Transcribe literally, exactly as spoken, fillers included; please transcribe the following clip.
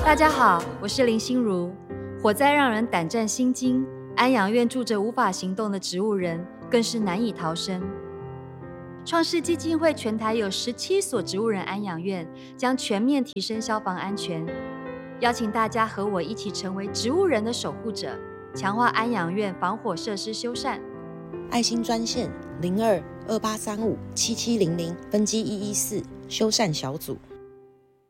大家好，我是林心如。火灾让人胆战心惊，安养院住着无法行动的植物人，更是难以逃生。创世基金会全台有十七所植物人安养院，将全面提升消防安全。邀请大家和我一起成为植物人的守护者，强化安养院防火设施修缮。 爱心专线零二二八三五七七零零分机一一四修缮小组。